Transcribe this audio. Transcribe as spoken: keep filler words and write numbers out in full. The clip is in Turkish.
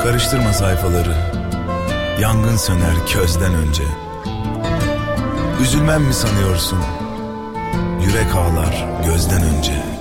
Karıştırma sayfaları, yangın söner közden önce. Üzülmem mi sanıyorsun, yürek ağlar gözden önce.